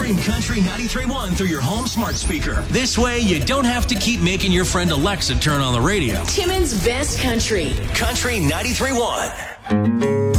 Stream Country 93.1 through your home smart speaker. This way, you don't have to keep making your friend Alexa turn on the radio. Timmins Best Country. Country 93.1.